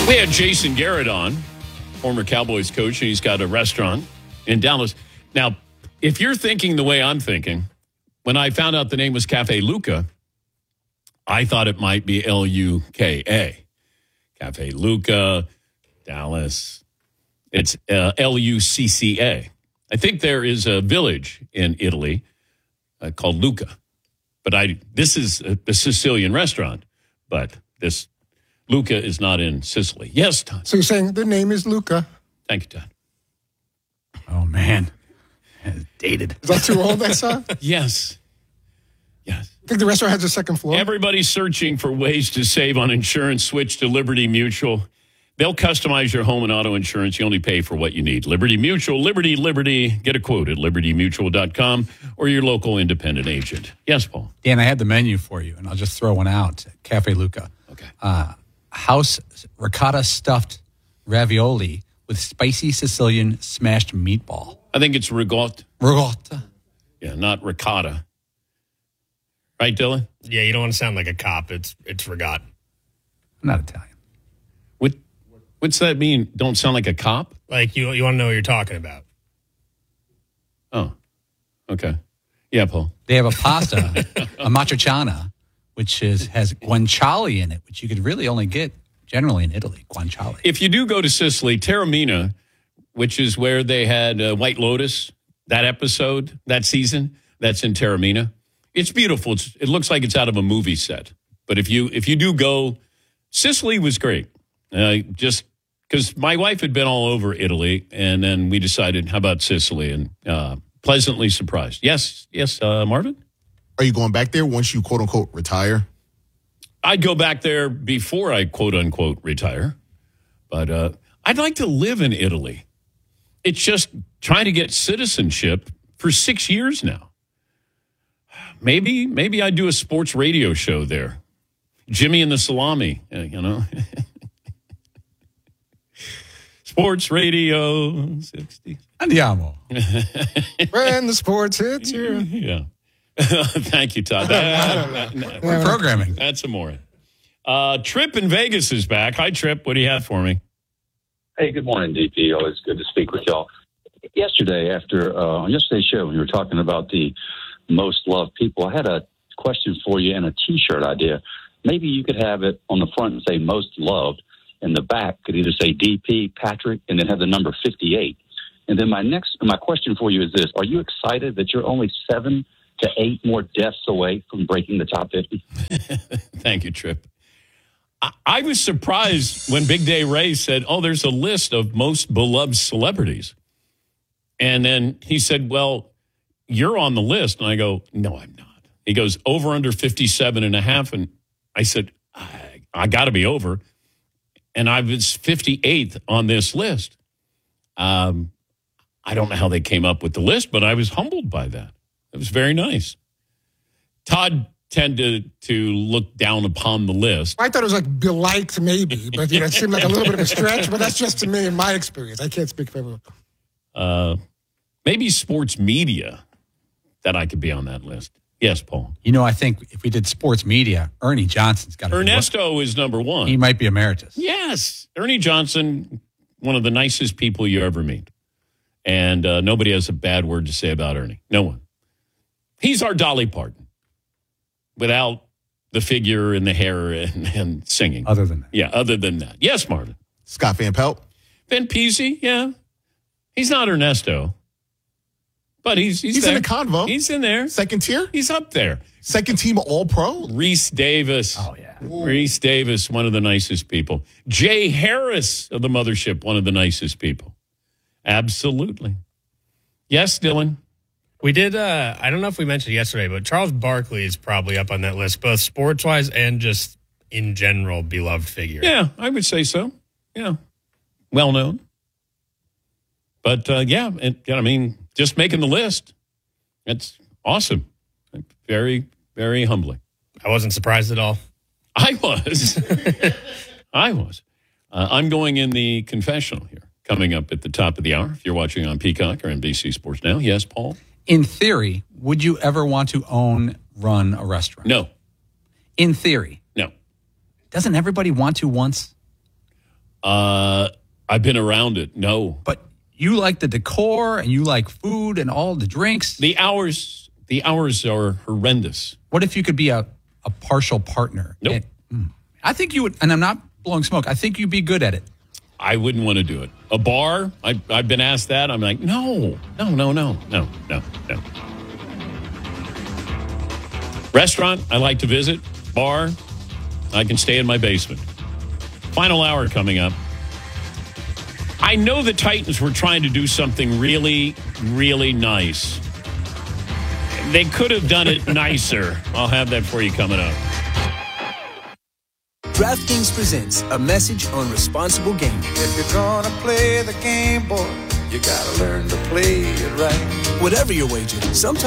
We had Jason Garrett on, former Cowboys coach, and he's got a restaurant in Dallas. Now, if you're thinking the way I'm thinking, when I found out the name was Cafe Luca, I thought it might be L-U-K-A. Cafe Luca, Dallas. It's L-U-C-C-A. I think there is a village in Italy called Lucca. But this is a Sicilian restaurant, but this Lucca is not in Sicily. Yes, Todd. So you're saying the name is Luca. Thank you, Todd. Oh, man. It's dated. Is that too old, I saw? Yes. Yes. I think the restaurant has a second floor. Everybody's searching for ways to save on insurance. Switch to Liberty Mutual. They'll customize your home and auto insurance. You only pay for what you need. Liberty Mutual, Liberty. Get a quote at libertymutual.com or your local independent agent. Yes, Paul. Dan, I had the menu for you, and I'll just throw one out. Cafe Luca. Okay. House ricotta stuffed ravioli with spicy Sicilian smashed meatball. I think it's ricotta. Ricotta. Yeah, not ricotta. Right, Dylan? Yeah, you don't want to sound like a cop. It's ricotta. I'm not Italian. What's that mean? Don't sound like a cop? Like you want to know what you're talking about. Oh, okay. Yeah, Paul. They have a pasta, a matriciana, which has guanciale in it, which you could really only get generally in Italy, guanciale. If you do go to Sicily, Taormina, which is where they had White Lotus, that episode, that season, that's in Taormina. It's beautiful. It looks like it's out of a movie set. But if you do go, Sicily was great. Just because my wife had been all over Italy, and then we decided, how about Sicily? And pleasantly surprised. Yes, Marvin? Are you going back there once you, quote unquote, retire? I'd go back there before I, quote unquote, retire. But I'd like to live in Italy. It's just trying to get citizenship for 6 years now. Maybe I'd do a sports radio show there. Jimmy and the Salami, you know. Sports Radio 60. Andiamo. When the sports hits you. Yeah. Thank you, Todd. We're programming. That's amore. Trip in Vegas is back. Hi, Trip. What do you have for me? Hey, good morning, DP. Always good to speak with y'all. Yesterday, on yesterday's show, when you were talking about the most loved people, I had a question for you and a T-shirt idea. Maybe you could have it on the front and say most loved, and the back could either say DP, Patrick, and then have the number 58. And then my question for you is this. Are you excited that you're only 7 to 8 more deaths away from breaking the top 50? Thank you, Trip. I was surprised when Big Day Ray said, there's a list of most beloved celebrities. And then he said, well, you're on the list. And I go, no, I'm not. He goes, over under 57 and a half. And I said, I got to be over. And I was 58th on this list. I don't know how they came up with the list, but I was humbled by that. It was very nice. Todd tended to look down upon the list. I thought it was like be liked maybe, but it seemed like a little bit of a stretch, but that's just to me in my experience. I can't speak for everyone. Maybe sports media that I could be on that list. Yes, Paul. You know, I think if we did sports media, Ernie Johnson's got to be Ernesto is number one. He might be emeritus. Yes. Ernie Johnson, one of the nicest people you ever meet. And nobody has a bad word to say about Ernie. No one. He's our Dolly Parton without the figure and the hair and singing. Other than that. Yeah, other than that. Yes, Marvin. Scott Van Pelt. Ben Peasy, yeah. He's not Ernesto. But he's in the convo. He's in there. Second tier? He's up there. Second team All-Pro? Reese Davis. Oh, yeah. Reese Davis, one of the nicest people. Jay Harris of the Mothership, one of the nicest people. Absolutely. Yes, Dylan? We did, I don't know if we mentioned yesterday, but Charles Barkley is probably up on that list, both sports-wise and just in general beloved figure. Yeah, I would say so. Yeah. Well known. But, just making the list, it's awesome. Very, very humbling. I wasn't surprised at all. I was. I'm going in the confessional here, coming up at the top of the hour. If you're watching on Peacock or NBC Sports Now. Yes, Paul? In theory, would you ever want to run a restaurant? No. In theory? No. Doesn't everybody want to once? I've been around it. No. But you like the decor and you like food and all the drinks. The hours are horrendous. What if you could be a partial partner? Nope. I think you would, and I'm not blowing smoke, I think you'd be good at it. I wouldn't want to do it. A bar, I've been asked that. I'm like, no. Restaurant, I like to visit. Bar, I can stay in my basement. Final hour coming up. I know the Titans were trying to do something really, really nice. They could have done it nicer. I'll have that for you coming up. DraftKings presents a message on responsible gaming. If you're gonna play the game, boy, you gotta learn to play it right. Whatever your wager, sometimes